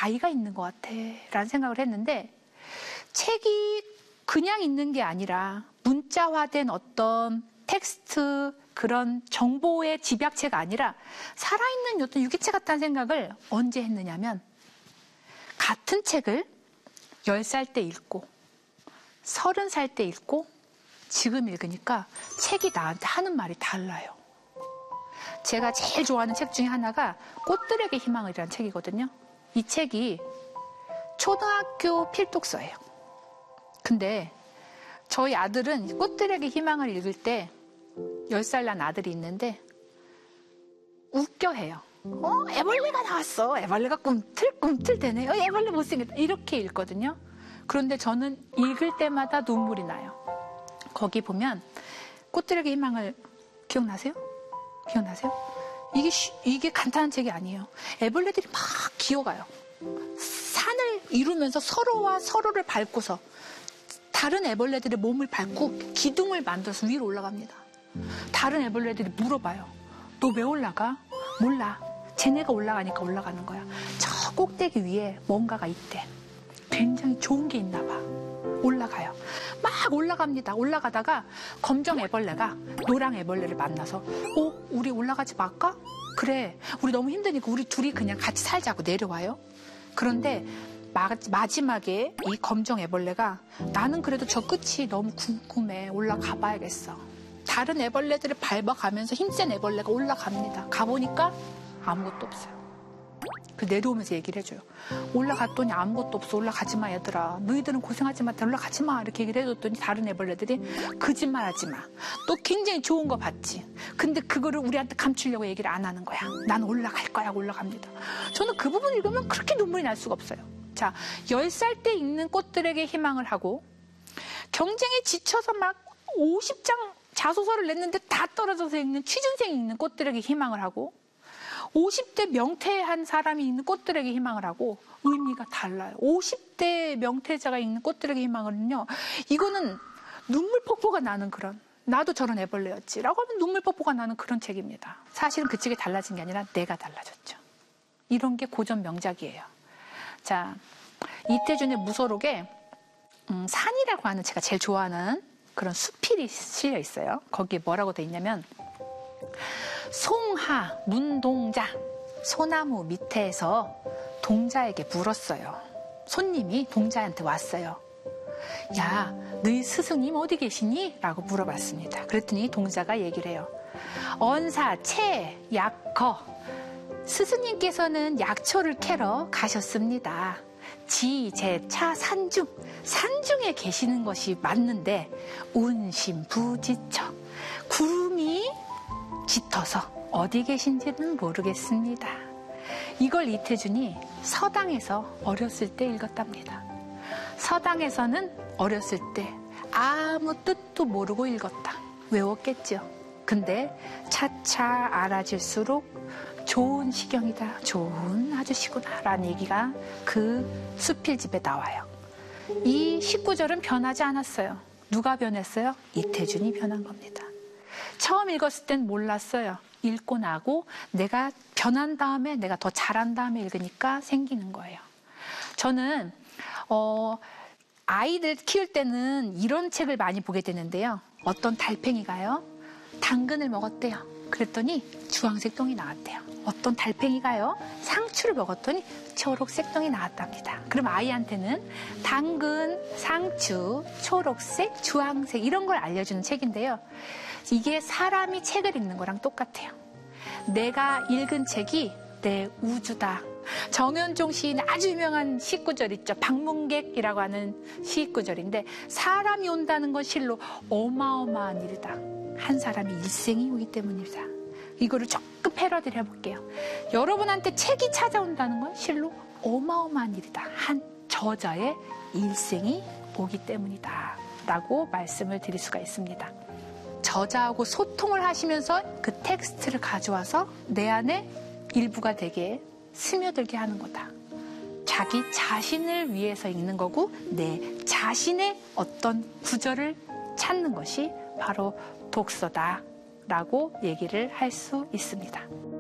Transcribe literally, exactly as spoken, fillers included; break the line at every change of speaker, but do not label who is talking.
나이가 있는 것 같아 라는 생각을 했는데, 책이 그냥 있는 게 아니라 문자화된 어떤 텍스트, 그런 정보의 집약체가 아니라 살아있는 어떤 유기체 같다는 생각을 언제 했느냐면, 같은 책을 열 살 때 읽고 서른 살 때 읽고 지금 읽으니까 책이 나한테 하는 말이 달라요. 제가 제일 좋아하는 책 중에 하나가 꽃들에게 희망을이라는 책이거든요. 이 책이 초등학교 필독서예요. 근데 저희 아들은 꽃들에게 희망을 읽을 때, 열 살 난 아들이 있는데 웃겨해요. 어, 애벌레가 나왔어. 애벌레가 꿈틀꿈틀 대네. 어, 애벌레 못생겼다. 이렇게 읽거든요. 그런데 저는 읽을 때마다 눈물이 나요. 거기 보면 꽃들에게 희망을 기억나세요? 기억나세요? 이게 쉬, 이게 간단한 책이 아니에요. 애벌레들이 막 기어가요. 산을 이루면서 서로와 서로를 밟고서 다른 애벌레들의 몸을 밟고 기둥을 만들어서 위로 올라갑니다. 다른 애벌레들이 물어봐요. 너 왜 올라가? 몰라. 쟤네가 올라가니까 올라가는 거야. 저 꼭대기 위에 뭔가가 있대. 굉장히 좋은 게 있나 봐. 올라가요. 막 올라갑니다. 올라가다가 검정 애벌레가 노랑 애벌레를 만나서 어? 우리 올라가지 말까? 그래. 우리 너무 힘드니까 우리 둘이 그냥 같이 살자고 내려와요. 그런데 마, 마지막에 이 검정 애벌레가 나는 그래도 저 끝이 너무 궁금해. 올라가 봐야겠어. 다른 애벌레들을 밟아가면서 힘센 애벌레가 올라갑니다. 가보니까 아무것도 없어요. 그 내려오면서 얘기를 해줘요. 올라갔더니 아무것도 없어. 올라가지 마 얘들아. 너희들은 고생하지 마. 올라가지 마. 이렇게 얘기를 해줬더니 다른 애벌레들이 거짓말하지 마. 너 굉장히 좋은 거 봤지. 근데 그거를 우리한테 감추려고 얘기를 안 하는 거야. 난 올라갈 거야. 올라갑니다. 저는 그 부분 읽으면 그렇게 눈물이 날 수가 없어요. 자, 열 살 때 읽는 꽃들에게 희망을 하고, 경쟁에 지쳐서 막 오십 장 자소서를 냈는데 다 떨어져서 읽는 취준생이 읽는 꽃들에게 희망을 하고, 오십 대 명퇴한 사람이 읽는 꽃들에게 희망을 하고 의미가 달라요. 오십 대 명퇴자가 읽는 꽃들에게 희망을요, 이거는 눈물 폭포가 나는 그런, 나도 저런 애벌레였지 라고 하면 눈물 폭포가 나는 그런 책입니다. 사실은 그 책이 달라진 게 아니라 내가 달라졌죠. 이런 게 고전 명작이에요. 자, 이태준의 무소록에 음, 산이라고 하는 제가 제일 좋아하는 그런 수필이 실려 있어요. 거기에 뭐라고 돼 있냐면, 송하 문동자, 소나무 밑에서 동자에게 물었어요. 손님이 동자한테 왔어요. 야, 너희 스승님 어디 계시니? 라고 물어봤습니다. 그랬더니 동자가 얘기를 해요. 언사, 채, 약거. 스승님께서는 약초를 캐러 가셨습니다. 지, 제, 차, 산중. 산중에 계시는 것이 맞는데 운심부지처. 구름이 짙어서 어디 계신지는 모르겠습니다. 이걸 이태준이 서당에서 어렸을 때 읽었답니다. 서당에서는 어렸을 때 아무 뜻도 모르고 읽었다. 외웠겠죠. 근데 차차 알아질수록 좋은 시경이다. 좋은 아저씨구나 라는 얘기가 그 수필집에 나와요. 이 십구 절은 변하지 않았어요. 누가 변했어요? 이태준이 변한 겁니다. 처음 읽었을 땐 몰랐어요. 읽고 나고 내가 변한 다음에, 내가 더 잘한 다음에 읽으니까 생기는 거예요. 저는 어, 아이들 키울 때는 이런 책을 많이 보게 되는데요. 어떤 달팽이가요, 당근을 먹었대요. 그랬더니 주황색 똥이 나왔대요. 어떤 달팽이가요, 상추를 먹었더니 초록색 똥이 나왔답니다. 그럼 아이한테는 당근, 상추, 초록색, 주황색 이런 걸 알려주는 책인데요. 이게 사람이 책을 읽는 거랑 똑같아요. 내가 읽은 책이 내 우주다. 정현종 시인의 아주 유명한 시구절 있죠. 방문객이라고 하는 시구절인데, 사람이 온다는 건 실로 어마어마한 일이다. 한 사람이 일생이 오기 때문이다. 이거를 조금 패러디를 해볼게요. 여러분한테 책이 찾아온다는 건 실로 어마어마한 일이다. 한 저자의 일생이 오기 때문이다. 라고 말씀을 드릴 수가 있습니다. 저자하고 소통을 하시면서 그 텍스트를 가져와서 내 안에 일부가 되게 스며들게 하는 거다. 자기 자신을 위해서 읽는 거고, 내 자신의 어떤 구절을 찾는 것이 바로 독서다 라고 얘기를 할 수 있습니다.